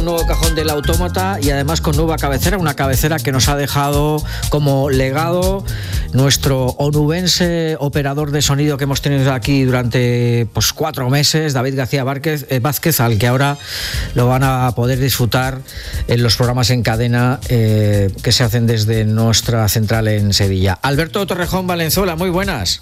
un nuevo cajón del autómata y además con nueva cabecera, una cabecera que nos ha dejado como legado nuestro onubense operador de sonido que hemos tenido aquí durante 4 meses, David García Vázquez, al que ahora lo van a poder disfrutar en los programas en cadena que se hacen desde nuestra central en Sevilla. Alberto Torrejón Valenzuela, muy buenas.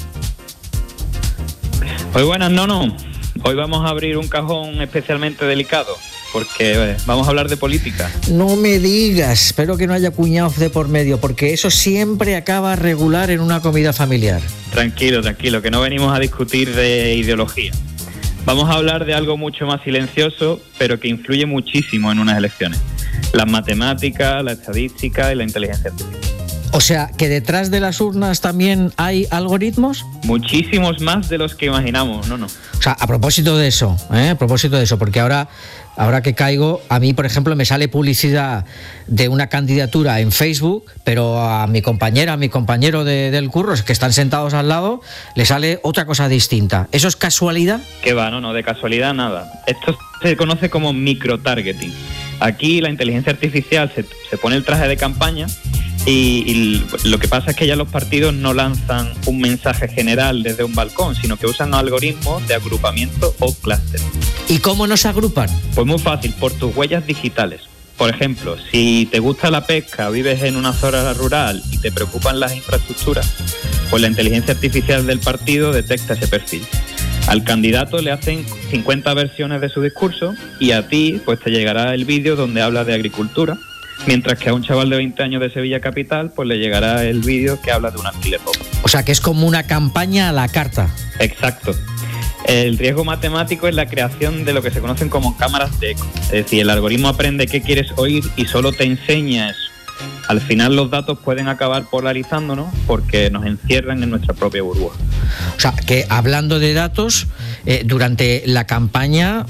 Muy buenas, Nono. Hoy vamos a abrir un cajón especialmente delicado, porque vamos a hablar de política. No me digas, espero que no haya cuñados de por medio, porque eso siempre acaba regular en una comida familiar. Tranquilo, que no venimos a discutir de ideología. Vamos a hablar de algo mucho más silencioso, pero que influye muchísimo en unas elecciones. Las matemáticas, la estadística y la inteligencia artificial. O sea, que detrás de las urnas también hay algoritmos. Muchísimos más de los que imaginamos, ¿no? O sea, a propósito de eso, porque ahora que caigo, a mí, por ejemplo, me sale publicidad de una candidatura en Facebook, pero a mi compañero del curro, que están sentados al lado, le sale otra cosa distinta. ¿Eso es casualidad? Que va, no, de casualidad nada. Esto se conoce como microtargeting. Aquí la inteligencia artificial se pone el traje de campaña y lo que pasa es que ya los partidos no lanzan un mensaje general desde un balcón, sino que usan algoritmos de agrupamiento o clúster. ¿Y cómo nos agrupan? Pues muy fácil, por tus huellas digitales. Por ejemplo, si te gusta la pesca, vives en una zona rural y te preocupan las infraestructuras, pues la inteligencia artificial del partido detecta ese perfil. Al candidato le hacen 50 versiones de su discurso y a ti pues te llegará el vídeo donde habla de agricultura, mientras que a un chaval de 20 años de Sevilla capital pues le llegará el vídeo que habla de un alquiler poco. O sea, que es como una campaña a la carta. Exacto. El riesgo matemático es la creación de lo que se conocen como cámaras de eco. Es decir, el algoritmo aprende qué quieres oír y solo te enseña eso. Al final los datos pueden acabar polarizándonos porque nos encierran en nuestra propia burbuja. O sea, que hablando de datos, durante la campaña,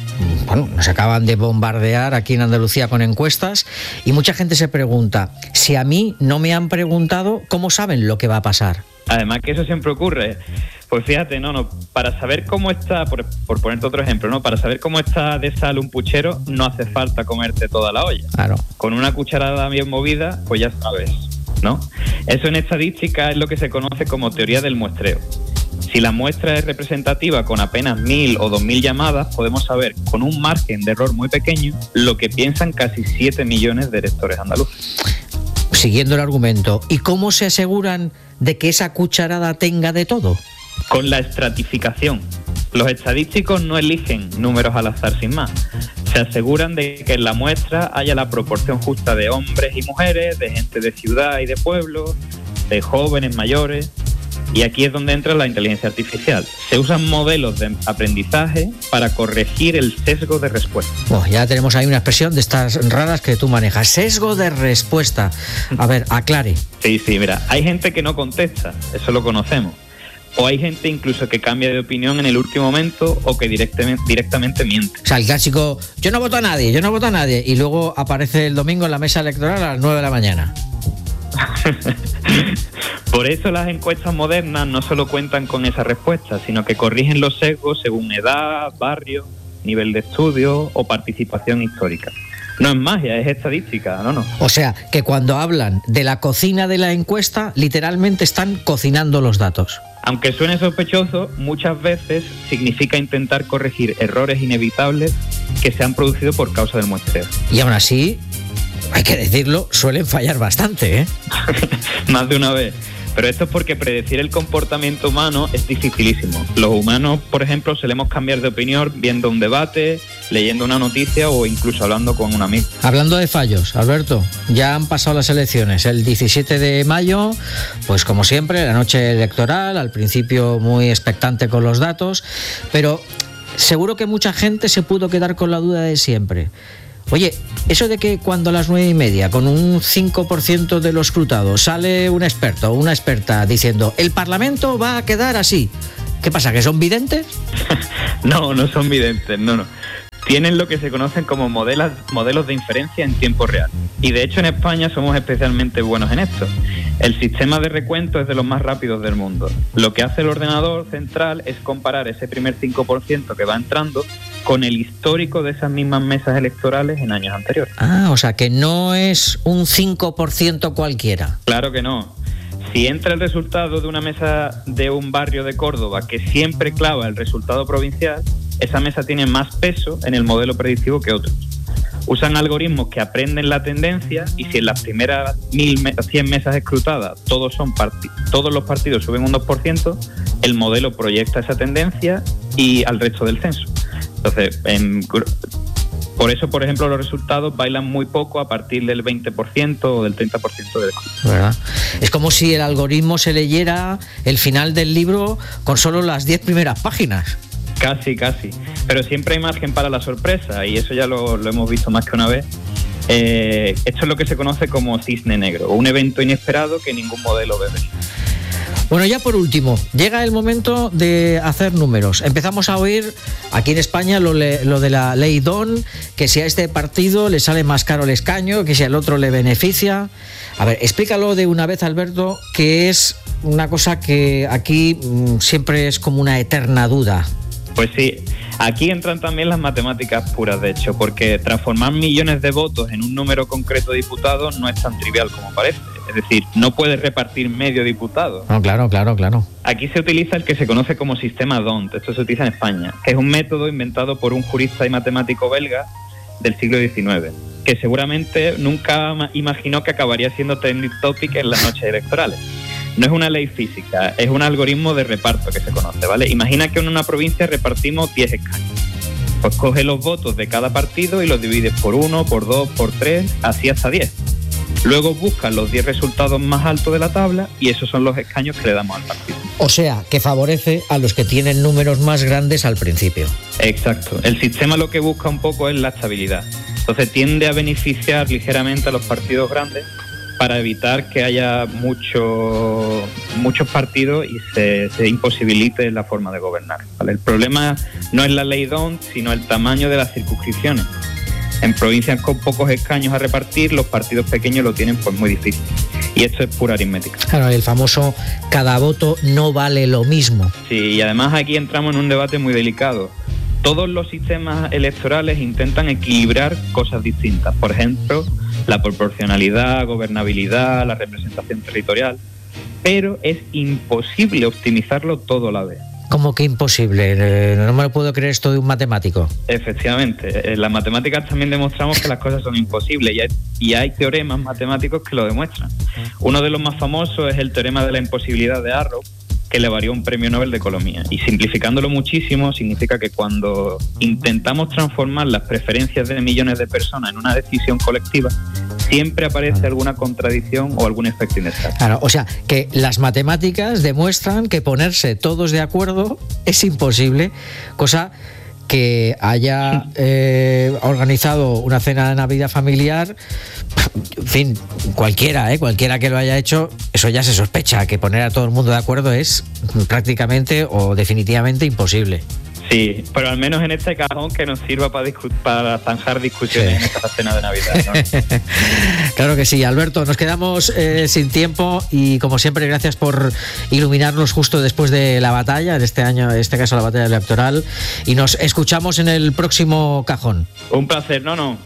nos acaban de bombardear aquí en Andalucía con encuestas y mucha gente se pregunta, si a mí no me han preguntado, ¿cómo saben lo que va a pasar? Además que eso siempre ocurre. Pues fíjate, para saber cómo está, por ponerte otro ejemplo, para saber cómo está de sal un puchero, no hace falta comerte toda la olla. Claro. Con una cucharada bien movida, pues ya sabes, ¿no? Eso en estadística es lo que se conoce como teoría del muestreo. Si la muestra es representativa con apenas 1.000 o 2.000 llamadas, podemos saber con un margen de error muy pequeño lo que piensan casi 7 millones de electores andaluces. Siguiendo el argumento, ¿y cómo se aseguran de que esa cucharada tenga de todo? Con la estratificación. Los estadísticos no eligen números al azar sin más. Se aseguran de que en la muestra haya la proporción justa de hombres y mujeres, de gente de ciudad y de pueblo, de jóvenes, mayores. Y aquí es donde entra la inteligencia artificial. Se usan modelos de aprendizaje para corregir el sesgo de respuesta. Ya tenemos ahí una expresión de estas raras que tú manejas. Sesgo de respuesta. A ver, aclare. Sí, mira, hay gente que no contesta, eso lo conocemos. O hay gente incluso que cambia de opinión en el último momento o que directamente miente. O sea, el clásico, yo no voto a nadie, y luego aparece el domingo en la mesa electoral a las 9 de la mañana. Por eso las encuestas modernas no solo cuentan con esa respuesta, sino que corrigen los sesgos según edad, barrio, nivel de estudio o participación histórica. No es magia, es estadística, no. O sea, que cuando hablan de la cocina de la encuesta, literalmente están cocinando los datos. Aunque suene sospechoso, muchas veces significa intentar corregir errores inevitables que se han producido por causa del muestreo. Y aún así, hay que decirlo, suelen fallar bastante, ¿eh? Más de una vez. Pero esto es porque predecir el comportamiento humano es dificilísimo. Los humanos, por ejemplo, solemos cambiar de opinión viendo un debate, leyendo una noticia o incluso hablando con un amigo. Hablando de fallos, Alberto, ya han pasado las elecciones. El 17 de mayo, pues como siempre, la noche electoral, al principio muy expectante con los datos, pero seguro que mucha gente se pudo quedar con la duda de siempre. Oye, eso de que cuando a las 9:30, con un 5% de los escrutados, sale un experto o una experta diciendo el Parlamento va a quedar así, ¿qué pasa, que son videntes? No son videntes, no. Tienen lo que se conocen como modelos de inferencia en tiempo real. Y de hecho en España somos especialmente buenos en esto. El sistema de recuento es de los más rápidos del mundo. Lo que hace el ordenador central es comparar ese primer 5% que va entrando con el histórico de esas mismas mesas electorales en años anteriores. Ah, o sea que no es un 5% cualquiera. Claro que no. Si entra el resultado de una mesa de un barrio de Córdoba que siempre clava el resultado provincial, esa mesa tiene más peso en el modelo predictivo que otros. Usan algoritmos que aprenden la tendencia y si en las primeras 100 mesas escrutadas todos los partidos suben un 2%, el modelo proyecta esa tendencia y al resto del censo. Entonces, por eso, por ejemplo, los resultados bailan muy poco a partir del 20% o del 30% del escrutinio. ¿Verdad? Es como si el algoritmo se leyera el final del libro con solo las 10 primeras páginas. Casi. Pero siempre hay margen para la sorpresa y eso ya lo hemos visto más que una vez. Esto es lo que se conoce como cisne negro, un evento inesperado que ningún modelo ve. Bueno, ya por último, llega el momento de hacer números. Empezamos a oír aquí en España lo de la ley Don, que si a este partido le sale más caro el escaño, que si al otro le beneficia. A ver, explícalo de una vez, Alberto, que es una cosa que aquí siempre es como una eterna duda. Pues sí, aquí entran también las matemáticas puras, de hecho, porque transformar millones de votos en un número concreto de diputados no es tan trivial como parece. Es decir, no puedes repartir medio diputado. No, claro. Aquí se utiliza el que se conoce como sistema D'Hondt, esto se utiliza en España, que es un método inventado por un jurista y matemático belga del siglo XIX, que seguramente nunca imaginó que acabaría siendo trending topic en las noches electorales. No es una ley física, es un algoritmo de reparto que se conoce, ¿vale? Imagina que en una provincia repartimos 10 escaños. Pues coge los votos de cada partido y los divides por 1, por 2, por 3, así hasta 10. Luego buscas los 10 resultados más altos de la tabla y esos son los escaños que le damos al partido. O sea, que favorece a los que tienen números más grandes al principio. Exacto. El sistema lo que busca un poco es la estabilidad. Entonces tiende a beneficiar ligeramente a los partidos grandes para evitar que haya muchos partidos y se imposibilite la forma de gobernar, ¿vale? El problema no es la ley D'Hondt, sino el tamaño de las circunscripciones. En provincias con pocos escaños a repartir, los partidos pequeños lo tienen pues muy difícil. Y esto es pura aritmética. Claro, el famoso cada voto no vale lo mismo. Sí, y además aquí entramos en un debate muy delicado. Todos los sistemas electorales intentan equilibrar cosas distintas. Por ejemplo, la proporcionalidad, gobernabilidad, la representación territorial. Pero es imposible optimizarlo todo a la vez. ¿Cómo que imposible? No me lo puedo creer esto de un matemático. Efectivamente. En las matemáticas también demostramos que las cosas son imposibles y hay teoremas matemáticos que lo demuestran. Uno de los más famosos es el teorema de la imposibilidad de Arrow, que le valió un premio Nobel de Economía. Y simplificándolo muchísimo, significa que cuando intentamos transformar las preferencias de millones de personas en una decisión colectiva, siempre aparece alguna contradicción o algún efecto indeseado. Claro, o sea, que las matemáticas demuestran que ponerse todos de acuerdo es imposible, cosa que haya organizado una cena de Navidad familiar, en fin, cualquiera que lo haya hecho, eso ya se sospecha, que poner a todo el mundo de acuerdo es prácticamente o definitivamente imposible. Sí, pero al menos en este cajón que nos sirva para zanjar discusiones en esta cena de Navidad, ¿no? Claro que sí, Alberto, nos quedamos sin tiempo y como siempre gracias por iluminarnos justo después de la batalla, en este año, en este caso la batalla electoral, y nos escuchamos en el próximo cajón. Un placer, no.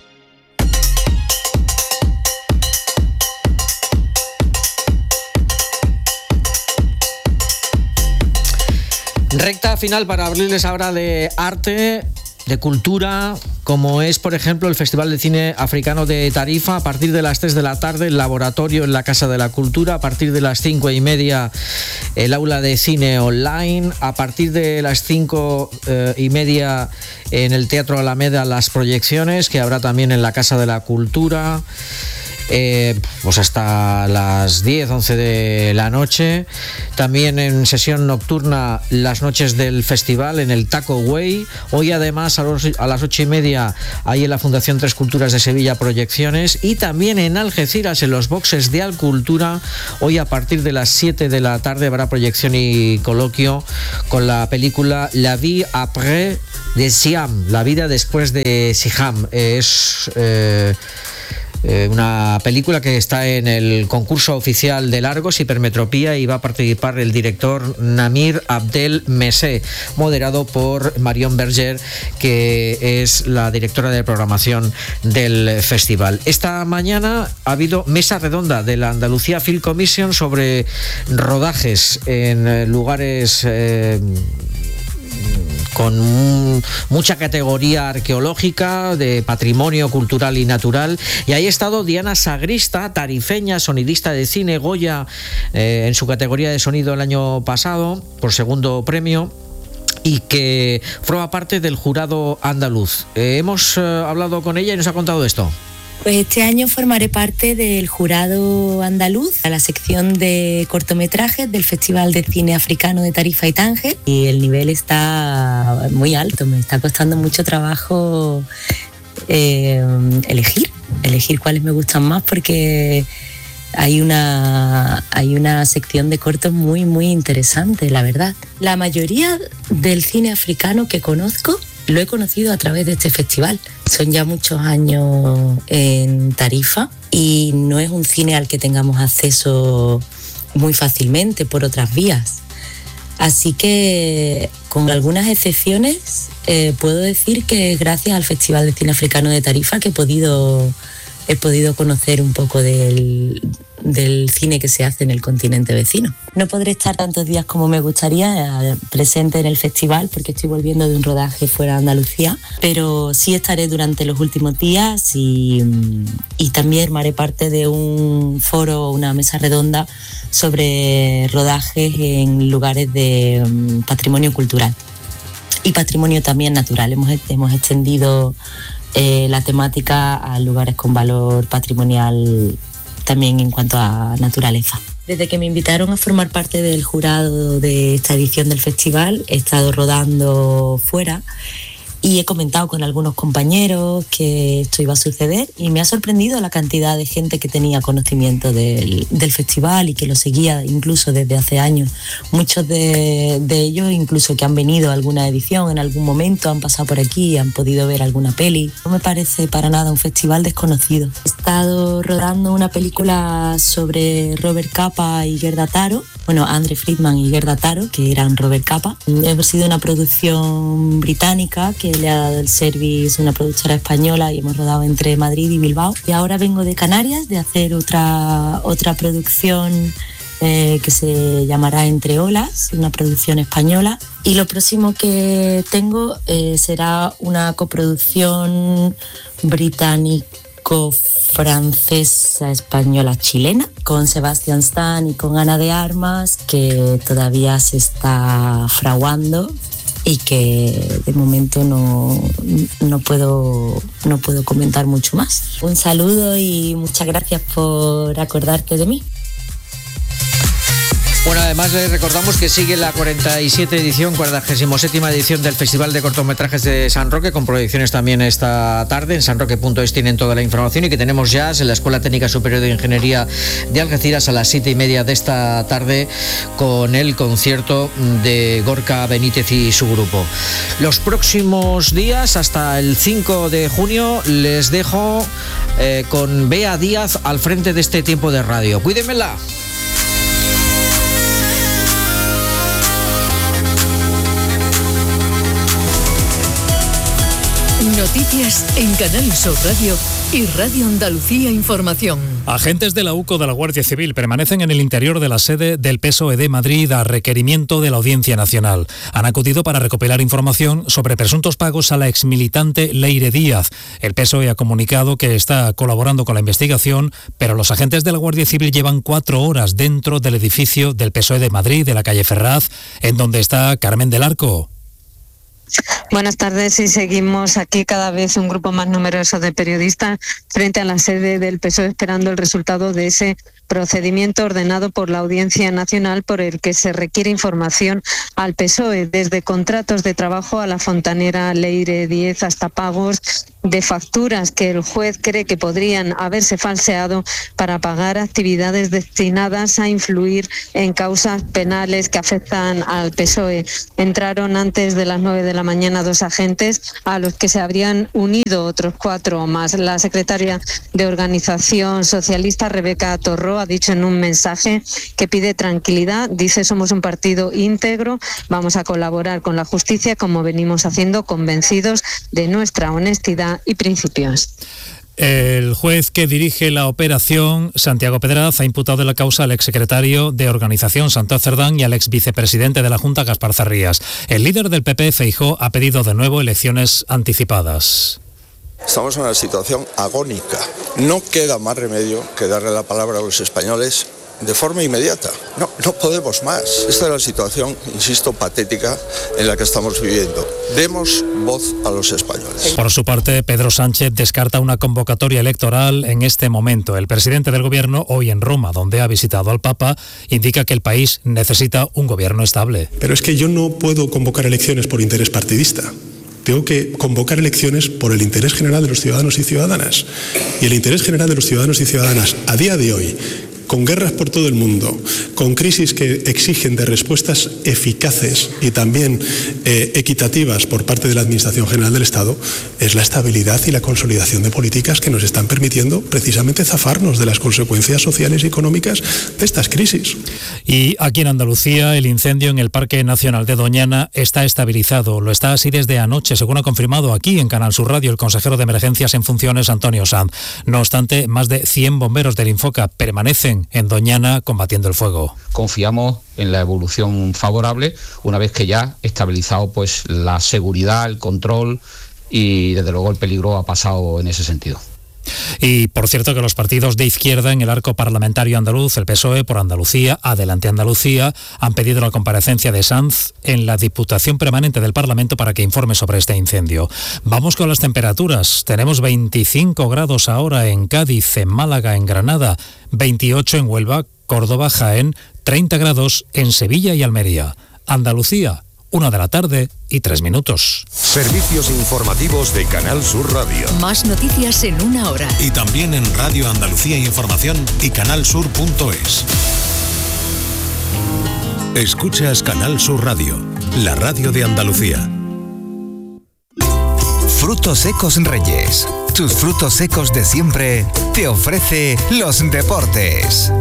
Recta final para abrirles ahora de arte, de cultura, como es, por ejemplo, el Festival de Cine Africano de Tarifa, a partir de las 3 de la tarde, el laboratorio en la Casa de la Cultura, a partir de las 5:30, el aula de cine online, a partir de las 5:30 en el Teatro Alameda las proyecciones, que habrá también en la Casa de la Cultura. Pues hasta las 10, 11 de la noche. También en sesión nocturna las noches del festival en el Taco Way. Hoy además a las 8:30 hay en la Fundación Tres Culturas de Sevilla proyecciones, y también en Algeciras en los boxes de Alcultura hoy a partir de las 7 de la tarde habrá proyección y coloquio con la película La vie après de Siam, la vida después de Siham. Es una película que está en el concurso oficial de largos Hipermetropía, y va a participar el director Namir Abdel Messeh, moderado por Marion Berger, que es la directora de programación del festival. Esta mañana ha habido mesa redonda de la Andalucía Film Commission sobre rodajes en lugares con mucha categoría arqueológica, de patrimonio cultural y natural, y ahí ha estado Diana Sagrista, tarifeña, sonidista de cine, Goya en su categoría de sonido el año pasado por segundo premio, y que forma parte del jurado andaluz. Hemos hablado con ella y nos ha contado esto. Pues este año formaré parte del jurado andaluz, a la sección de cortometrajes del Festival de Cine Africano de Tarifa y Tánger, y el nivel está muy alto. Me está costando mucho trabajo elegir cuáles me gustan más, porque hay una sección de cortos muy, muy interesante, la verdad. La mayoría del cine africano que conozco lo he conocido a través de este festival. Son ya muchos años en Tarifa y no es un cine al que tengamos acceso muy fácilmente por otras vías. Así que, con algunas excepciones, puedo decir que gracias al Festival de Cine Africano de Tarifa que he podido conocer un poco del cine que se hace en el continente vecino. No podré estar tantos días como me gustaría presente en el festival, porque estoy volviendo de un rodaje fuera de Andalucía, pero sí estaré durante los últimos días y también formaré parte de un foro, una mesa redonda sobre rodajes en lugares de patrimonio cultural y patrimonio también natural. Hemos extendido la temática a lugares con valor patrimonial también en cuanto a naturaleza. Desde que me invitaron a formar parte del jurado de esta edición del festival, he estado rodando fuera y he comentado con algunos compañeros que esto iba a suceder, y me ha sorprendido la cantidad de gente que tenía conocimiento del festival y que lo seguía incluso desde hace años. Muchos de ellos incluso que han venido a alguna edición en algún momento, han pasado por aquí, han podido ver alguna peli. No me parece para nada un festival desconocido. He estado rodando una película sobre Robert Capa y Gerda Taro, Andre Friedman y Gerda Taro, que eran Robert Capa. Hemos sido una producción británica que le ha dado el service una productora española, y hemos rodado entre Madrid y Bilbao. Y ahora vengo de Canarias de hacer otra producción que se llamará Entre Olas, una producción española. Y lo próximo que tengo será una coproducción británico-francesa, española, chilena, con Sebastián Stan y con Ana de Armas, que todavía se está fraguando y que de momento no puedo comentar mucho más. Un saludo y muchas gracias por acordarte de mí. Bueno, además les recordamos que sigue la 47 edición, 47ª edición del Festival de Cortometrajes de San Roque, con proyecciones también esta tarde. En sanroque.es tienen toda la información, y que tenemos jazz en la Escuela Técnica Superior de Ingeniería de Algeciras a las 7:30 de esta tarde, con el concierto de Gorka Benítez y su grupo. Los próximos días, hasta el 5 de junio, les dejo con Bea Díaz al frente de este tiempo de radio. Cuídenmela. Noticias en Canal Sur Radio y Radio Andalucía Información. Agentes de la UCO de la Guardia Civil permanecen en el interior de la sede del PSOE de Madrid a requerimiento de la Audiencia Nacional. Han acudido para recopilar información sobre presuntos pagos a la exmilitante Leire Díaz. El PSOE ha comunicado que está colaborando con la investigación, pero los agentes de la Guardia Civil llevan 4 horas dentro del edificio del PSOE de Madrid, de la calle Ferraz, en donde está Carmen del Arco. Buenas tardes, y seguimos aquí cada vez un grupo más numeroso de periodistas frente a la sede del PSOE esperando el resultado de ese procedimiento ordenado por la Audiencia Nacional por el que se requiere información al PSOE, desde contratos de trabajo a la fontanera Leire 10 hasta pagos de facturas que el juez cree que podrían haberse falseado para pagar actividades destinadas a influir en causas penales que afectan al PSOE. Entraron antes de las 9 de la mañana 2 agentes a los que se habrían unido otros 4 más. La secretaria de Organización Socialista, Rebeca Torró, ha dicho en un mensaje que pide tranquilidad. Dice: somos un partido íntegro, vamos a colaborar con la justicia como venimos haciendo, convencidos de nuestra honestidad y principios. El juez que dirige la operación, Santiago Pedraz, ha imputado en la causa al exsecretario de Organización, Santos Cerdán, y al exvicepresidente de la Junta, Gaspar Zarrías. El líder del PP, Feijóo, ha pedido de nuevo elecciones anticipadas. Estamos en una situación agónica. No queda más remedio que darle la palabra a los españoles de forma inmediata. No podemos más. Esta es la situación, insisto, patética en la que estamos viviendo. Demos voz a los españoles. Por su parte, Pedro Sánchez descarta una convocatoria electoral en este momento. El presidente del gobierno, hoy en Roma, donde ha visitado al Papa, indica que el país necesita un gobierno estable. Pero es que yo no puedo convocar elecciones por interés partidista. Tengo que convocar elecciones por el interés general de los ciudadanos y ciudadanas. Y el interés general de los ciudadanos y ciudadanas a día de hoy, con guerras por todo el mundo, con crisis que exigen de respuestas eficaces y también equitativas por parte de la Administración General del Estado, es la estabilidad y la consolidación de políticas que nos están permitiendo precisamente zafarnos de las consecuencias sociales y económicas de estas crisis. Y aquí en Andalucía, el incendio en el Parque Nacional de Doñana está estabilizado. Lo está así desde anoche, según ha confirmado aquí en Canal Sur Radio el consejero de Emergencias en funciones, Antonio Sanz. No obstante, más de 100 bomberos del Infoca permanecen en Doñana combatiendo el fuego. Confiamos en la evolución favorable una vez que ya estabilizado pues la seguridad, el control y desde luego el peligro ha pasado en ese sentido. Y por cierto que los partidos de izquierda en el arco parlamentario andaluz, el PSOE por Andalucía, Adelante Andalucía, han pedido la comparecencia de Sanz en la Diputación Permanente del Parlamento para que informe sobre este incendio. Vamos con las temperaturas. Tenemos 25 grados ahora en Cádiz, en Málaga, en Granada, 28 en Huelva, Córdoba, Jaén, 30 grados en Sevilla y Almería. Andalucía, 1:03 Servicios informativos de Canal Sur Radio. Más noticias en una hora. Y también en Radio Andalucía Información y canalsur.es. Escuchas Canal Sur Radio, la radio de Andalucía. Frutos Secos Reyes. Tus frutos secos de siempre te ofrece los deportes.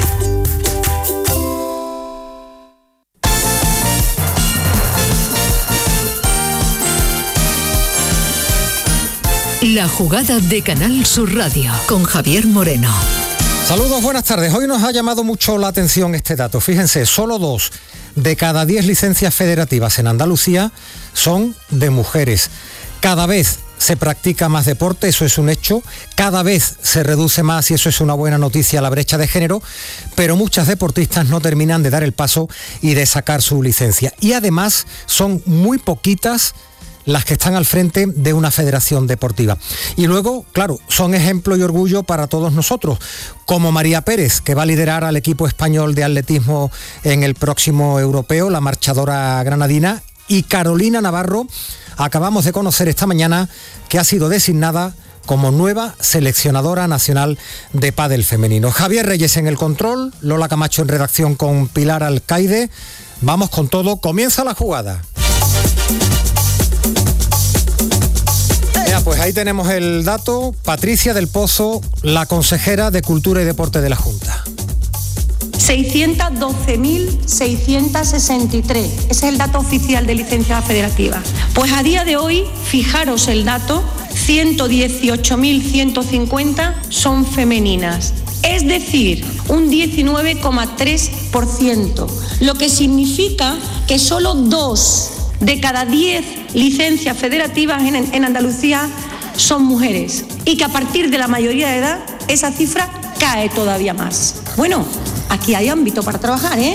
La jugada de Canal Sur Radio con Javier Moreno. Saludos, buenas tardes. Hoy nos ha llamado mucho la atención este dato. Fíjense, solo 2 de cada 10 licencias federativas en Andalucía son de mujeres. Cada vez se practica más deporte, eso es un hecho. Cada vez se reduce más, y eso es una buena noticia, la brecha de género, pero muchas deportistas no terminan de dar el paso y de sacar su licencia. Y además son muy poquitas las que están al frente de una federación deportiva. Y luego, claro, son ejemplo y orgullo para todos nosotros, como María Pérez, que va a liderar al equipo español de atletismo en el próximo europeo, la marchadora granadina, y Carolina Navarro, acabamos de conocer esta mañana que ha sido designada como nueva seleccionadora nacional de pádel femenino. Javier Reyes en el control, Lola Camacho en redacción con Pilar Alcaide. Vamos con todo, comienza la jugada. Pues ahí tenemos el dato. Patricia del Pozo, la consejera de Cultura y Deporte de la Junta. 612.663. Ese es el dato oficial de licencias federativas. Pues a día de hoy, fijaros el dato, 118.150 son femeninas. Es decir, un 19,3%, lo que significa que solo 2 de cada 10 licencias federativas en Andalucía son mujeres y que a partir de la mayoría de edad esa cifra cae todavía más. Bueno, aquí hay ámbito para trabajar, ¿eh?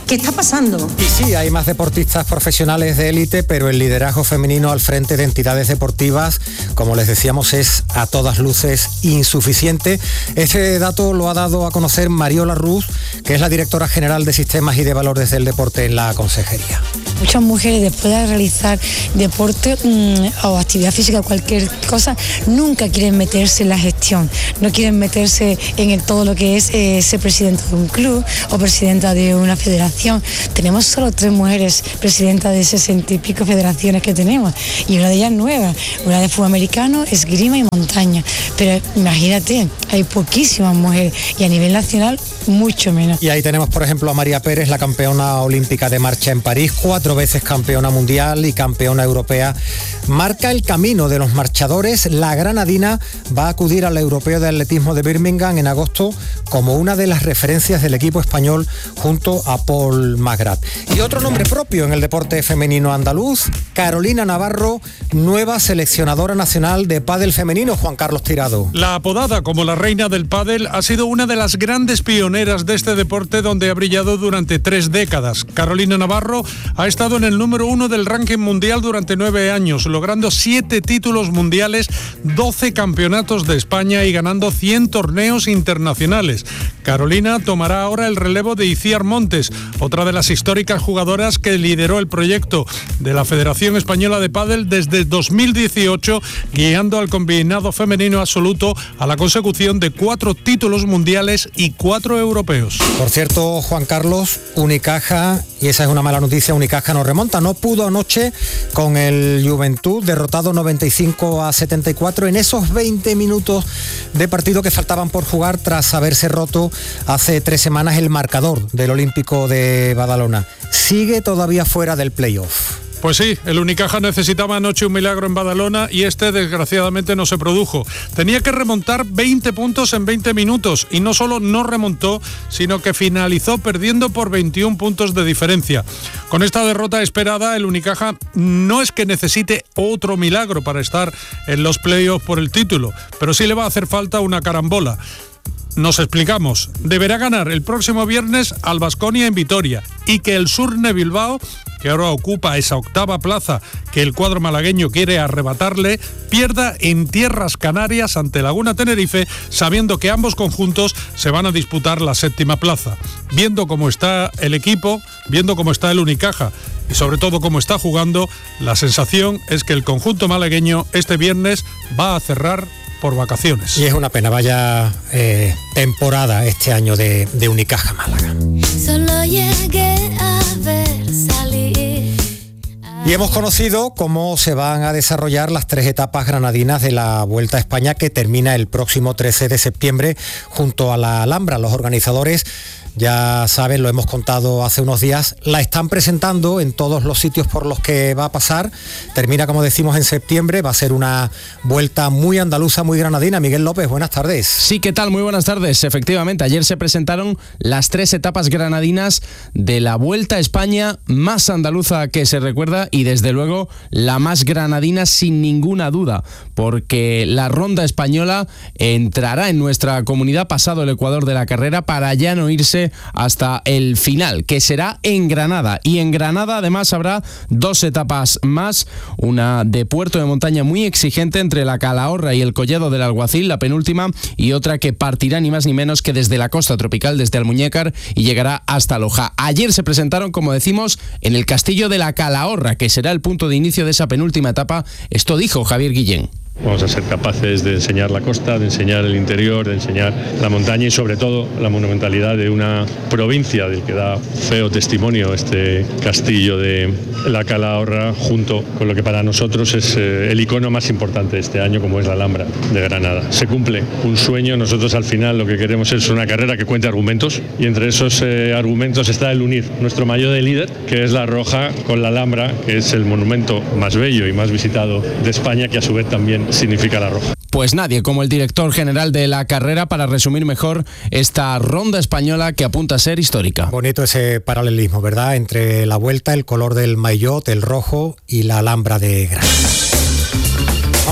¿Qué está pasando? Y sí, hay más deportistas profesionales de élite, pero el liderazgo femenino al frente de entidades deportivas, como les decíamos, es a todas luces insuficiente. Este dato lo ha dado a conocer Mariola Ruz, que es la directora general de Sistemas y de Valores del Deporte en la Consejería. Muchas mujeres, después de realizar deporte o actividad física, cualquier cosa, nunca quieren meterse en la gestión, no quieren meterse en todo lo que es ser presidenta de un club o presidenta de una federación. Tenemos solo 3 mujeres presidentas de 60 y pico federaciones que tenemos, y una de ellas nueva, una de fútbol americano, esgrima y montaña. Pero imagínate, hay poquísimas mujeres, y a nivel nacional mucho menos. Y ahí tenemos, por ejemplo, a María Pérez, la campeona olímpica de marcha en París, 4 veces campeona mundial y campeona europea. Marca el camino de los marchadores. La granadina va a acudir al Europeo de Atletismo de Birmingham en agosto como una de las referencias del equipo español junto a Paul Magrat. Y otro nombre propio en el deporte femenino andaluz, Carolina Navarro, nueva seleccionadora nacional de pádel femenino. Juan Carlos Tirado. La apodada como la reina del pádel ha sido una de las grandes pioneras de este deporte, donde ha brillado durante 3 décadas. Carolina Navarro ha estado en el número 1 del ranking mundial durante 9 años, logrando 7 títulos mundiales, 12 campeonatos de España y ganando 100 torneos internacionales. Carolina tomará ahora el relevo de Iciar Montes, otra de las históricas jugadoras que lideró el proyecto de la Federación Española de Pádel desde 2018, guiando al combinado femenino absoluto a la consecución de 4 títulos mundiales y 4 europeos. Por cierto, Juan Carlos, Unicaja, y esa es una mala noticia, Unicaja no remonta, no pudo anoche con el Juventud, derrotado 95-74 en esos 20 minutos de partido que faltaban por jugar tras haberse roto hace 3 semanas el marcador del Olímpico de Badalona. Sigue todavía fuera del playoff. Pues sí, el Unicaja necesitaba anoche un milagro en Badalona y este desgraciadamente no se produjo. Tenía que remontar 20 puntos en 20 minutos y no solo no remontó, sino que finalizó perdiendo por 21 puntos de diferencia. Con esta derrota esperada, el Unicaja no es que necesite otro milagro para estar en los playoffs por el título, pero sí le va a hacer falta una carambola. Nos explicamos. Deberá ganar el próximo viernes al Baskonia en Vitoria y que el Surne Bilbao, que ahora ocupa esa 8ª plaza que el cuadro malagueño quiere arrebatarle, pierda en tierras canarias ante Laguna Tenerife, sabiendo que ambos conjuntos se van a disputar la 7ª plaza. Viendo cómo está el equipo, viendo cómo está el Unicaja y sobre todo cómo está jugando, la sensación es que el conjunto malagueño este viernes va a cerrar por vacaciones. Y es una pena, vaya temporada este año de Unicaja Málaga. Solo llegué a ver salir. Y hemos conocido cómo se van a desarrollar las 3 etapas granadinas de la Vuelta a España, que termina el próximo 13 de septiembre junto a la Alhambra. Los organizadores, ya saben, lo hemos contado hace unos días, la están presentando en todos los sitios por los que va a pasar. Termina, como decimos, en septiembre. Va a ser una vuelta muy andaluza, muy granadina. Miguel López, buenas tardes. Sí, ¿qué tal? Muy buenas tardes. Efectivamente, ayer se presentaron las 3 etapas granadinas de la Vuelta a España, más andaluza que se recuerda y desde luego la más granadina sin ninguna duda, porque la ronda española entrará en nuestra comunidad pasado el Ecuador de la carrera para ya no irse hasta el final, que será en Granada. Y en Granada además habrá 2 etapas más, una de puerto de montaña muy exigente entre la Calahorra y el Collado del Alguacil, la penúltima, y otra que partirá ni más ni menos que desde la costa tropical, desde Almuñécar, y llegará hasta Loja. Ayer se presentaron, como decimos, en el Castillo de la Calahorra, que será el punto de inicio de esa penúltima etapa. Esto dijo Javier Guillén. Vamos a ser capaces de enseñar la costa, de enseñar el interior, de enseñar la montaña y sobre todo la monumentalidad de una provincia del que da feo testimonio este castillo de la Calahorra, junto con lo que para nosotros es el icono más importante de este año, como es la Alhambra de Granada. Se cumple un sueño. Nosotros al final lo que queremos es una carrera que cuente argumentos, y entre esos argumentos está el unir nuestro maillot de líder, que es la roja, con la Alhambra, que es el monumento más bello y más visitado de España, que a su vez también significa la roja. Pues nadie como el director general de la carrera para resumir mejor esta ronda española que apunta a ser histórica. Bonito ese paralelismo, ¿verdad? Entre la Vuelta, el color del maillot, el rojo, y la Alhambra de Granada.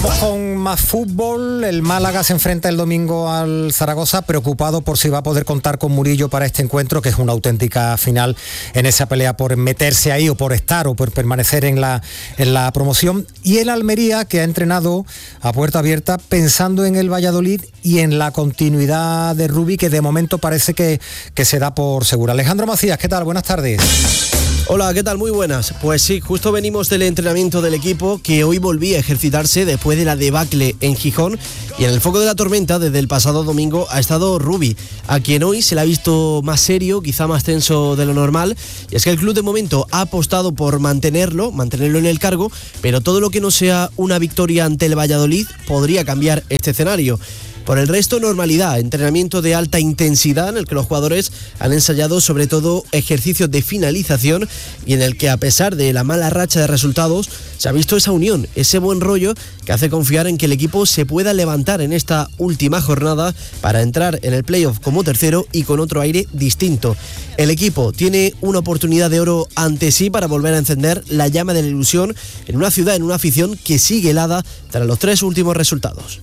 Vamos con más fútbol. El Málaga se enfrenta el domingo al Zaragoza, preocupado por si va a poder contar con Murillo para este encuentro, que es una auténtica final en esa pelea por meterse ahí o por estar o por permanecer en la promoción. Y el Almería, que ha entrenado a puerta abierta pensando en el Valladolid y en la continuidad de Rubi, que de momento parece que se da por segura. Alejandro Macías, ¿qué tal? Buenas tardes. Hola, ¿qué tal? Muy buenas. Pues sí, justo venimos del entrenamiento del equipo, que hoy volvía a ejercitarse después de la debacle en Gijón, y en el foco de la tormenta desde el pasado domingo ha estado Rubi, a quien hoy se le ha visto más serio, quizá más tenso de lo normal, y es que el club de momento ha apostado por mantenerlo en el cargo, pero todo lo que no sea una victoria ante el Valladolid podría cambiar este escenario. Por el resto, normalidad, entrenamiento de alta intensidad en el que los jugadores han ensayado sobre todo ejercicios de finalización y en el que, a pesar de la mala racha de resultados, se ha visto esa unión, ese buen rollo que hace confiar en que el equipo se pueda levantar en esta última jornada para entrar en el playoff como tercero y con otro aire distinto. El equipo tiene una oportunidad de oro ante sí para volver a encender la llama de la ilusión en una ciudad, en una afición que sigue helada tras los 3 últimos resultados.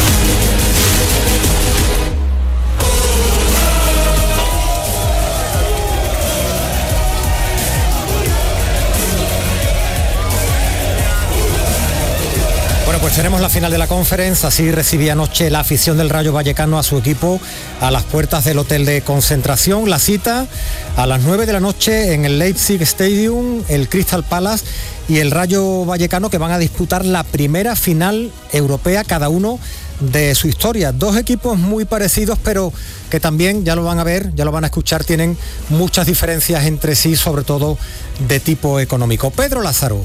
Pues tenemos la final de la Conference, así recibía anoche la afición del Rayo Vallecano a su equipo a las puertas del hotel de concentración. La cita a las 9 de la noche en el Leipzig Stadium, el Crystal Palace y el Rayo Vallecano, que van a disputar la primera final europea cada uno de su historia. Dos equipos muy parecidos, pero que también, ya lo van a ver, ya lo van a escuchar, tienen muchas diferencias entre sí, sobre todo de tipo económico. Pedro Lázaro.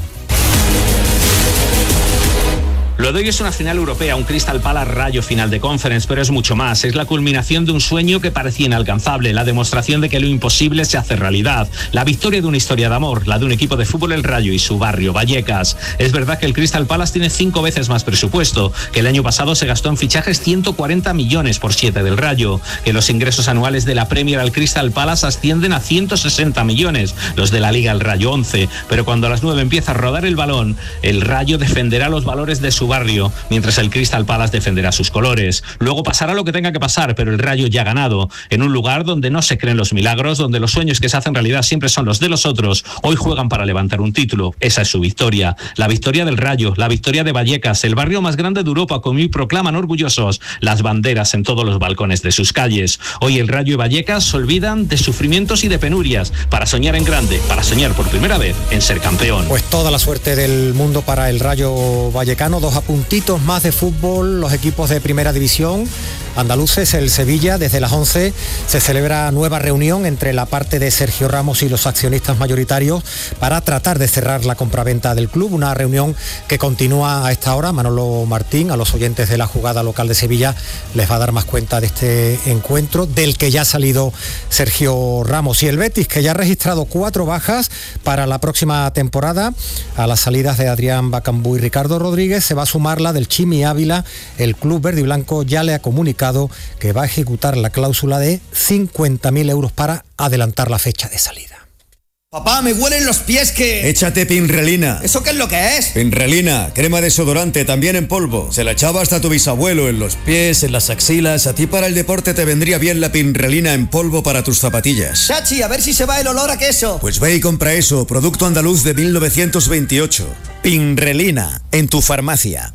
Lo de hoy es una final europea, un Crystal Palace Rayo final de Conference, pero es mucho más. Es la culminación de un sueño que parecía inalcanzable, la demostración de que lo imposible se hace realidad, la victoria de una historia de amor, la de un equipo de fútbol, el Rayo, y su barrio, Vallecas. Es verdad que el Crystal Palace tiene 5 veces más presupuesto, que el año pasado se gastó en fichajes 140 millones por 7 del Rayo, que los ingresos anuales de la Premier al Crystal Palace ascienden a 160 millones, los de la Liga al Rayo 11, pero cuando a las 9 empieza a rodar el balón, el Rayo defenderá los valores de su barrio, mientras el Crystal Palace defenderá sus colores. Luego pasará lo que tenga que pasar, pero el Rayo ya ha ganado, en un lugar donde no se creen los milagros, donde los sueños que se hacen realidad siempre son los de los otros. Hoy juegan para levantar un título. Esa es su victoria. La victoria del Rayo, la victoria de Vallecas, el barrio más grande de Europa, como hoy proclaman orgullosos las banderas en todos los balcones de sus calles. Hoy el Rayo y Vallecas se olvidan de sufrimientos y de penurias para soñar en grande, para soñar por primera vez en ser campeón. Pues toda la suerte del mundo para el Rayo Vallecano. 2 apuntitos más de fútbol, los equipos de primera división andaluces. El Sevilla, desde las 11 se celebra nueva reunión entre la parte de Sergio Ramos y los accionistas mayoritarios para tratar de cerrar la compraventa del club, una reunión que continúa a esta hora. Manolo Martín, a los oyentes de la jugada local de Sevilla, les va a dar más cuenta de este encuentro, del que ya ha salido Sergio Ramos. Y el Betis, que ya ha registrado 4 bajas para la próxima temporada, a las salidas de Adrián Bacambú y Ricardo Rodríguez, se va a sumar la del Chimi Ávila. El club verde y blanco ya le ha comunicado que va a ejecutar la cláusula de 50.000 euros para adelantar la fecha de salida. Papá, me huelen los pies que... Échate Pinrelina. ¿Eso qué es lo que es? Pinrelina, crema desodorante, también en polvo. Se la echaba hasta tu bisabuelo, en los pies, en las axilas. A ti para el deporte te vendría bien la Pinrelina en polvo para tus zapatillas. Chachi, a ver si se va el olor a queso. Pues ve y compra eso, producto andaluz de 1928. Pinrelina, en tu farmacia.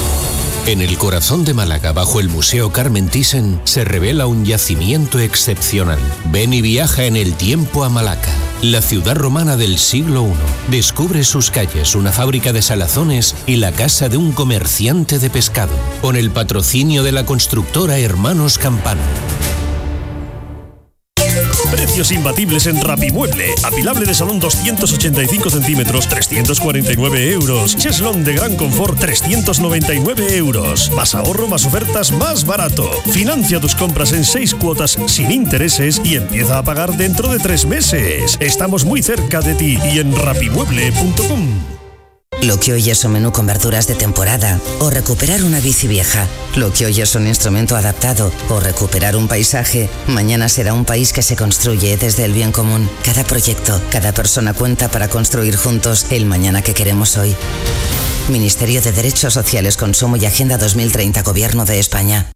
En el corazón de Málaga, bajo el Museo Carmen Thyssen, se revela un yacimiento excepcional. Ven y viaja en el tiempo a Malaca, la ciudad romana del siglo I. Descubre sus calles, una fábrica de salazones y la casa de un comerciante de pescado, con el patrocinio de la constructora Hermanos Campano. Precios imbatibles en Rapimueble. Apilable de salón 285 centímetros, 349 euros. Cheslón de gran confort, 399 euros. Más ahorro, más ofertas, más barato. Financia tus compras en 6 cuotas sin intereses y empieza a pagar dentro de 3 meses. Estamos muy cerca de ti y en rapimueble.com. Lo que hoy es un menú con verduras de temporada o recuperar una bici vieja. Lo que hoy es un instrumento adaptado o recuperar un paisaje, mañana será un país que se construye desde el bien común. Cada proyecto, cada persona cuenta para construir juntos el mañana que queremos hoy. Ministerio de Derechos Sociales, Consumo y Agenda 2030, Gobierno de España.